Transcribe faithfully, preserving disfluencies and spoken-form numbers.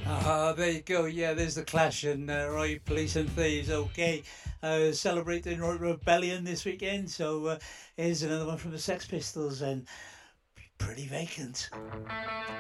Ah, there you go. Yeah, there's the Clash and uh, right, Police and Thieves. Okay, uh, celebrating Right Rebellion this weekend. So uh, here's another one from the Sex Pistols and Pretty Vacant.